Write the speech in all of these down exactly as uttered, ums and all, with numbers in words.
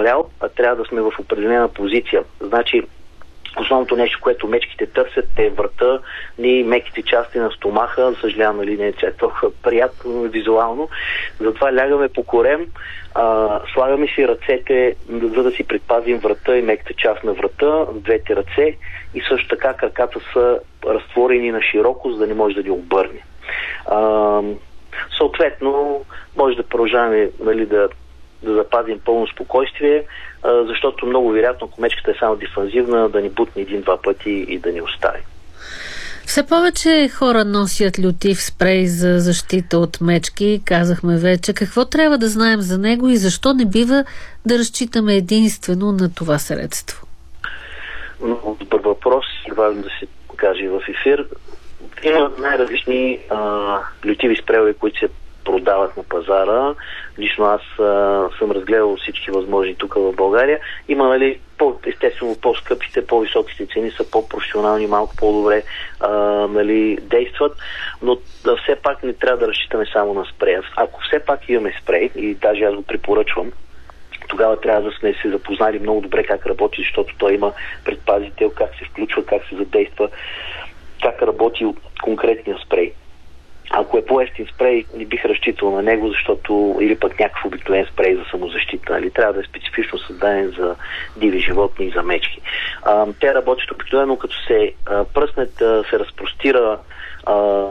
умрял, а трябва да сме в определена позиция. Значи, основното нещо, което мечките търсят, е врата и меките части на стомаха. За съжалявам, нали, не е толкова приятно визуално. Затова лягаме по корем, а, слагаме си ръцете, за да си предпазим врата и меката част на врата с двете ръце, и също така краката са разтворени на широко, за да не може да ни обърне. А, съответно, може да продължаваме, нали, да да запазим пълно спокойствие, защото много вероятно, ако мечката е само дефанзивна, да ни бутне един-два пъти и да ни остави. Все повече хора носят лютив спрей за защита от мечки, казахме вече. Какво трябва да знаем за него и защо не бива да разчитаме единствено на това средство? Много добър въпрос и важно да се каже в ефир. Има най-различни а, лютиви спреове, които се продават на пазара. Лично аз а, съм разгледал всички възможни тук в България. Има, нали, по, естествено по-скъпите, по-високите цени са по-професионални, малко по-добре а, нали, действат, но да, все пак не трябва да разчитаме само на спрея. Ако все пак имаме спрей, и даже аз го препоръчвам, тогава трябва да сме се запознали много добре как работи, защото той има предпазител, как се включва, как се задейства, как работи конкретния спрей. Ако е по-евтин спрей, не бих разчитал на него, защото или пък някакъв обикновен спрей за самозащита. Нали? Трябва да е специфично създаден за диви животни и за мечки. А, те работят обикновено, като се а, пръснат, а, се разпростира а, а,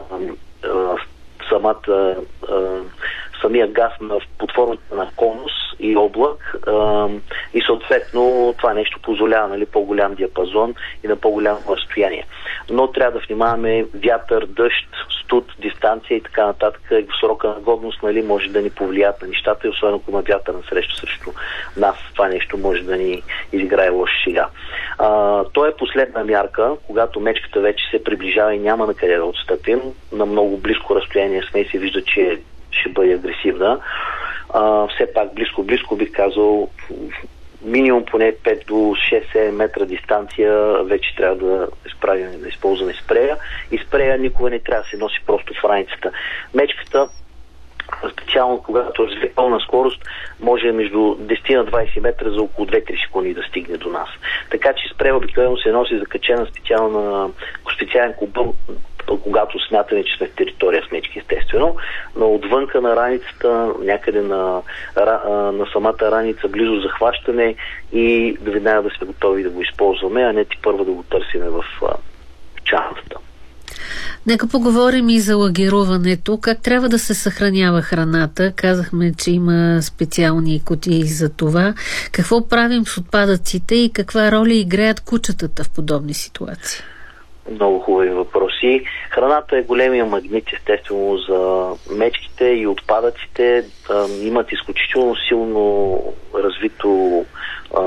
самата, а, самия газ на, под формата на конус и облак, а, и съответно това нещо позволява, нали, по-голям диапазон и на по-голямо разстояние. Но трябва да внимаваме вятър, дъжд, студ, дистанция и така нататък. Срока на годност, нали, може да ни повлият на нещата, и особено ако има вятър на срещу срещу нас, това нещо може да ни изиграе лоша шега. А, то е последна мярка, когато мечката вече се приближава и няма на къде да отстъпим. На много близко разстояние сме и се вижда, че ще бъде агресивна. А, все пак близко-близко бих казал, минимум поне пет до шест-седем метра дистанция вече трябва да изправим, да използваме спрея. И спрея никога не трябва да се носи просто в раницата. Мечката, специално когато развие пълна скорост, може между десет на двайсет метра за около две-три секунди да стигне до нас. Така че спрея обикновено се носи закачена специална, специален кобъл, когато смятаме, че сме в територия с мечки, естествено, но отвънка на раницата, някъде на, на самата раница, близо захващане, и да веднага да сме готови да го използваме, а не ти първо да го търсиме в чантата. Нека поговорим и за лагеруването. Как трябва да се съхранява храната? Казахме, че има специални кутии за това. Какво правим с отпадъците и каква роля играят кучетата в подобни ситуации? Много хубави въпроси. Храната е големия магнит, естествено, за мечките и отпадъците. А, имат изключително силно развито а,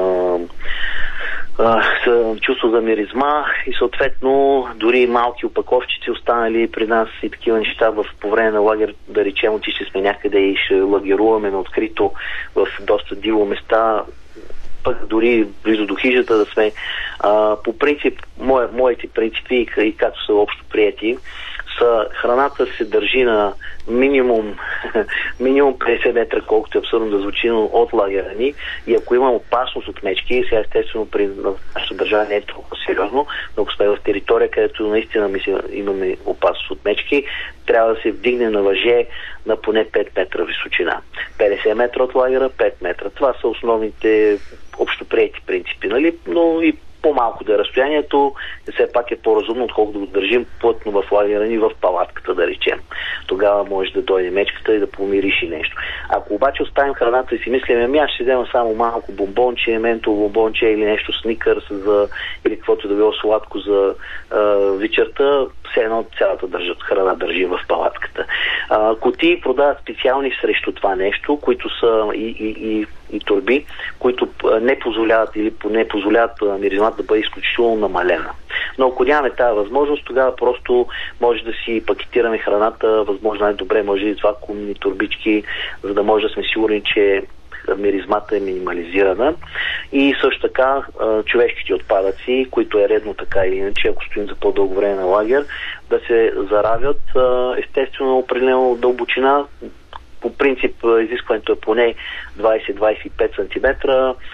а, чувство за миризма и съответно дори малки опаковчици останали при нас и такива неща в, по време на лагер, да речем, отишли сме някъде и ще лагеруваме на открито в доста диво места, пък дори близо до хижата да сме. А, по принцип, мое, моите принципи и, и както са общо прияти, са храната се държи на минимум, минимум петдесет метра, колкото е абсурдно да звучи, от лагера ни, и ако има опасност от мечки, сега естествено при нашата държава не е толкова сериозно, но ако сме в територия, където наистина имаме опасност от мечки, трябва да се вдигне на въже на поне пет метра височина. петдесет метра от лагера, пет метра. Това са основните общоприети принципи, нали? Но и по-малко да е разстоянието, все пак е по-разумно, отколкото да го държим плътно в лагера ни, в палатката, да речем. Тогава може да дойде мечката и да помириши нещо. Ако обаче оставим храната и си мислим, ами аз ще взема само малко бомбонче, менто бомбонче или нещо сникърс за, или каквото да било сладко за а, вечерта, все едно цялата държат, храна държим в палатката. А, кутии продават специални срещу това нещо, които са и, и, и, и торби, които не позволяват или не позволяват миризмата да бъде изключително намалена. Но ако нямаме тази възможност, тогава просто може да си пакетираме храната, възможно най-добре може и вакуумни турбички, за да може да сме сигурни, че миризмата е минимализирана. И също така човешките отпадъци, които е редно така или иначе, ако стоим за по-дълго време на лагер, да се заравят естествено определена дълбочина. По принцип изискването е поне двайсет до двайсет и пет сантиметра.